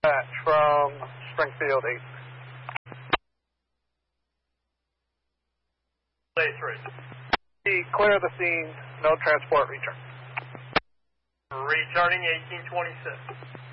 Dispatch from Springfield 8. A3. Clear the scene, no transport return. Returning 1826.